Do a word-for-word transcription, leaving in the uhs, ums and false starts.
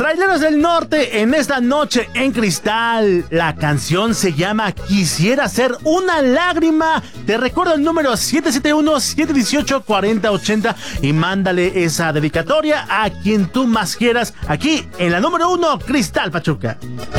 Traileros del Norte en esta noche en Cristal. La canción se llama Quisiera ser una lágrima. Te recuerdo el número siete siete uno, siete uno ocho, cuatro cero ocho cero y mándale esa dedicatoria a quien tú más quieras aquí en la número uno, Cristal Pachuca.